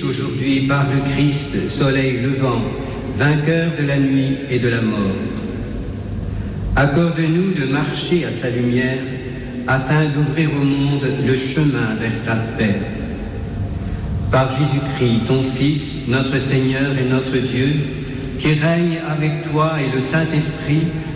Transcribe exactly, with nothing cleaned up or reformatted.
aujourd'hui par le Christ, soleil levant, vainqueur de la nuit et de la mort. Accorde-nous de marcher à sa lumière afin d'ouvrir au monde le chemin vers ta paix. Par Jésus-Christ, ton Fils, notre Seigneur et notre Dieu, qui règne avec toi et le Saint-Esprit,